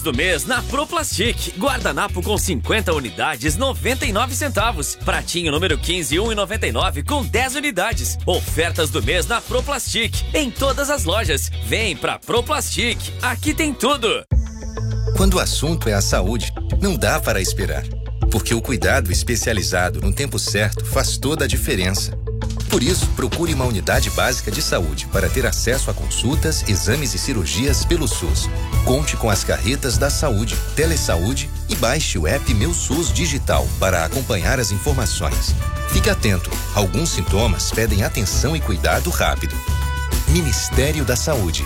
Do mês na Proplastic. Guardanapo com 50 unidades, 99 centavos. Pratinho número 15, 1,99 com 10 unidades. Ofertas do mês na Proplastic. Em todas as lojas. Vem pra Proplastic. Aqui tem tudo. Quando o assunto é a saúde, não dá para esperar. Porque o cuidado especializado no tempo certo faz toda a diferença. Por isso, procure uma unidade básica de saúde para ter acesso a consultas, exames e cirurgias pelo SUS. Conte com as carretas da saúde, Telesaúde e baixe o app Meu SUS Digital para acompanhar as informações. Fique atento, alguns sintomas pedem atenção e cuidado rápido. Ministério da Saúde.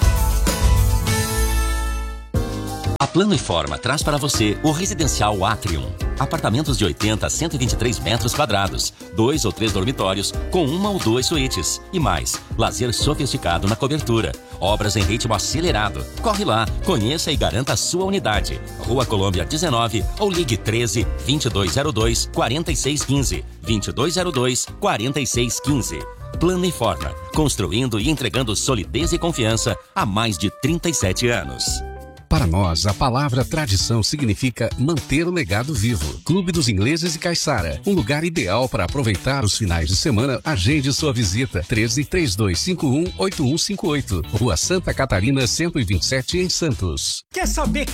A Plano e Forma traz para você o Residencial Atrium. Apartamentos de 80 a 123 metros quadrados, 2 ou 3 dormitórios, com 1 ou 2 suítes. E mais, lazer sofisticado na cobertura. Obras em ritmo acelerado. Corre lá, conheça e garanta a sua unidade. Rua Colômbia 19 ou ligue 13 2202 4615. 2202 4615. Plano e Forma, construindo e entregando solidez e confiança há mais de 37 anos. Para nós, a palavra tradição significa manter o legado vivo. Clube dos Ingleses e Caiçara, um lugar ideal para aproveitar os finais de semana. Agende sua visita. 1332518158. Rua Santa Catarina 127 em Santos. Quer saber